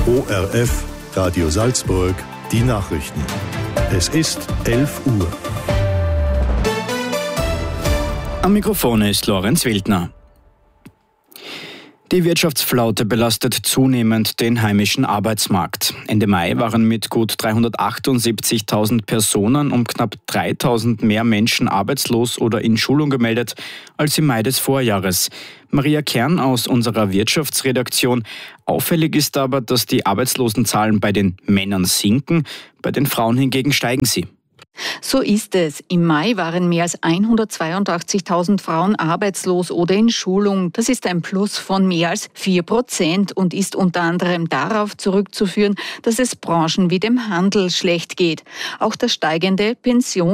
ORF, Radio Salzburg, die Nachrichten. Es ist 11 Uhr. Am Mikrofon ist Lorenz Wildner. Die Wirtschaftsflaute belastet zunehmend den heimischen Arbeitsmarkt. Ende Mai waren mit gut 378.000 Personen um knapp 3.000 mehr Menschen arbeitslos oder in Schulung gemeldet als im Mai des Vorjahres. Maria Kern aus unserer Wirtschaftsredaktion. Auffällig ist aber, dass die Arbeitslosenzahlen bei den Männern sinken, bei den Frauen hingegen steigen sie. So ist es. Im Mai waren mehr als 182.000 Frauen arbeitslos oder in Schulung. Das ist ein Plus von mehr als 4% und ist unter anderem darauf zurückzuführen, dass es Branchen wie dem Handel schlecht geht. Auch das steigende